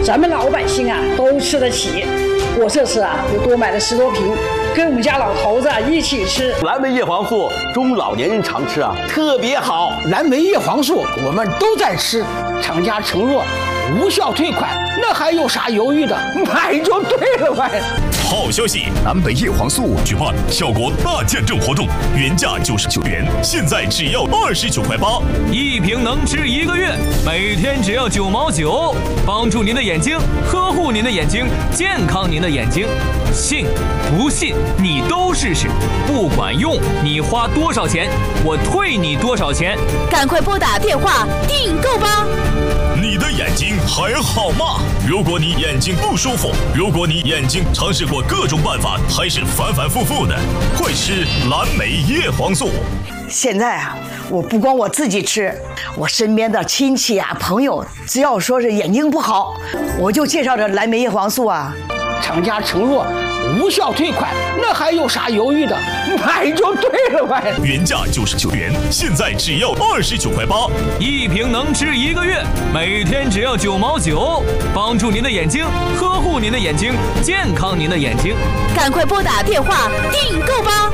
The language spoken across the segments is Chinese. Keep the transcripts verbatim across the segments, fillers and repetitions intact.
咱们老百姓啊都吃得起。我这次啊又多买了十多瓶，跟我们家老头子啊一起吃。 蓝莓叶黄素，中老年人常吃啊，特别好。 蓝莓叶黄素我们都在吃，厂家承诺无效退款，那还有啥犹豫的？买就对了呗。 好消息，蓝莓叶黄素举办效果大见证活动，原价九十九元，现在只要二十九块八， 一瓶能吃一个月，每天只要九毛九，帮助您的眼睛，呵护您的眼睛，健康您的眼睛。信不信你都试试，不管用你花多少钱，我退你多少钱。 赶快拨打电话订购吧。 你的眼睛还好吗？如果你眼睛不舒服，如果你眼睛尝试过各种办法还是反反复复的，快吃蓝莓叶黄素。 现在啊，我不光我自己吃，我身边的亲戚啊、朋友，只要说是眼睛不好，我就介绍这蓝莓叶黄素啊。 厂家承诺无效退款，那还有啥犹豫的？买就对了呗。 原价九十九元，现在只要二十九块八， 一瓶能吃一个月，每天只要九毛九，帮助您的眼睛，呵护您的眼睛，健康您的眼睛。 赶快拨打电话订购吧。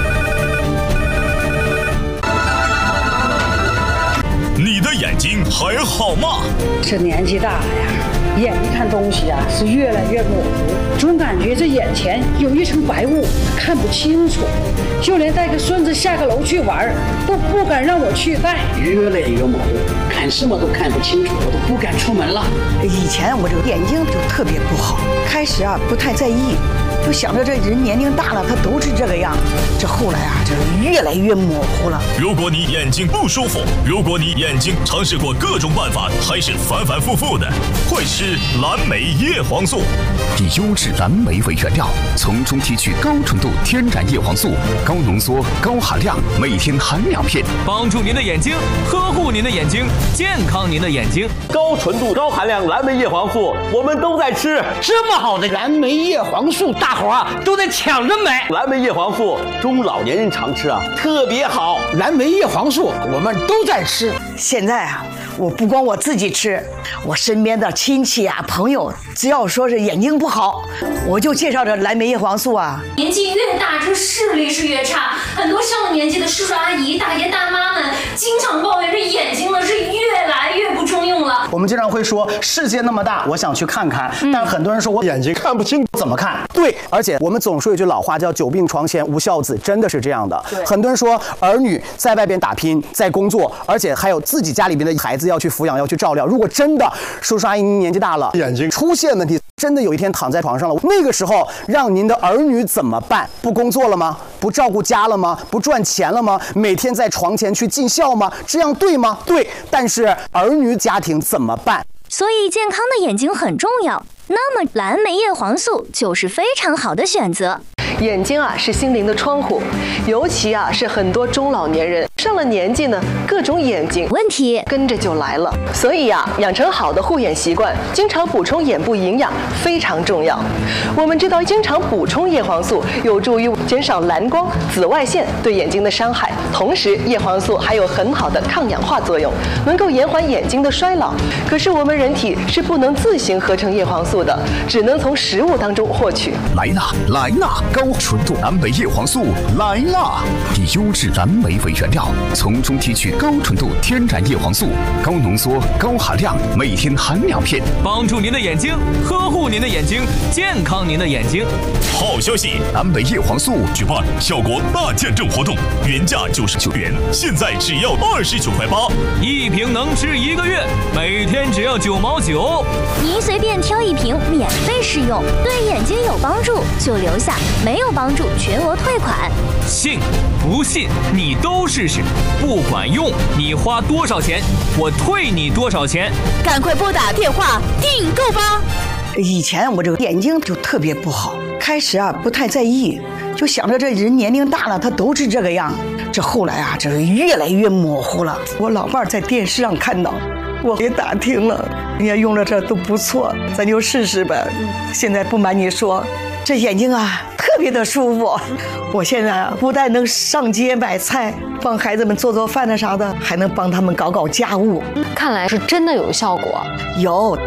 你的眼睛还好吗？ 这年纪大了呀，眼睛看东西啊是越来越模糊，总感觉这眼前有一层白雾，看不清楚。就连带个孙子下个楼去玩，都不敢让我去带，越来越模糊，看什么都看不清楚，我都不敢出门了。 以前我这个眼睛就特别不好，开始啊不太在意，就想着这人年龄大了，他都是这个样。这后来啊，这越来越模糊了。 如果你眼睛不舒服，如果你眼睛尝试过各种办法还是反反复复的，快吃蓝莓叶黄素。 以优质蓝莓为原料，从中提取高纯度天然叶黄素，高浓缩、高含量，每天含两片， 帮助您的眼睛，呵护您的眼睛，健康您的眼睛。 高纯度、高含量蓝莓叶黄素，我们都在吃。 这么好的蓝莓叶黄素，大伙啊都在抢着买。 蓝莓叶黄素，中老年人常吃啊，特别好。 蓝莓叶黄素我们都在吃。 现在啊，我不光我自己吃，我身边的亲戚啊、朋友，只要说是眼睛不好，我就介绍这蓝莓叶黄素啊。 年纪越大，这视力是越差，很多上了年纪的叔叔阿姨、大爷大妈们经常抱怨这眼睛呢是越来越不中用了。 我们经常会说世界那么大，我想去看看，嗯、但很多人说我眼睛看不清，怎么看？对，而且我们总说一句老话叫久病床前无孝子，真的是这样的。很多人说儿女在外边打拼，在工作，而且还有自己家里边的孩子要去抚养，要去照料。如果真的叔叔阿姨您年纪大了，眼睛出现问题，真的有一天躺在床上了，那个时候让您的儿女怎么办？不工作了吗？不照顾家了吗？不赚钱了吗？每天在床前去尽孝吗？这样对吗？对，但是儿女家庭怎么办？ 所以健康的眼睛很重要，那么蓝莓叶黄素就是非常好的选择。 眼睛啊是心灵的窗户，尤其啊是很多中老年人上了年纪呢，各种眼睛问题跟着就来了。所以啊，养成好的护眼习惯，经常补充眼部营养非常重要。我们知道，经常补充叶黄素有助于减少蓝光、紫外线对眼睛的伤害，同时叶黄素还有很好的抗氧化作用，能够延缓眼睛的衰老。可是我们人体是不能自行合成叶黄素的，只能从食物当中获取。 来啦，来啦！高纯度蓝莓叶黄素来啦！以优质蓝莓为原料，从中提取高纯度天然叶黄素，高浓缩、高含量，每天含两片， 帮助您的眼睛，呵护您的眼睛，健康您的眼睛。 好消息，蓝莓叶黄素举办效果大见证活动，原价九十九元，现在只要二十九块八， 一瓶能吃一个月，每天只要九毛九。 您随便挑一瓶免费试用，对眼睛有帮助就留下，没有帮助全额退款。 信不信你都试试，不管用你花多少钱，我退你多少钱。 赶快拨打电话订购吧。 以前我这个眼睛就特别不好，开始啊不太在意，就想着这人年龄大了，他都是这个样。这后来啊，这越来越模糊了。我老伴在电视上看到，我也打听了，人家用了这都不错，咱就试试呗。现在不瞒你说，这眼睛啊特别的舒服。我现在啊不但能上街买菜，帮孩子们做做饭的啥的，还能帮他们搞搞家务。 看来是真的有效果。 有。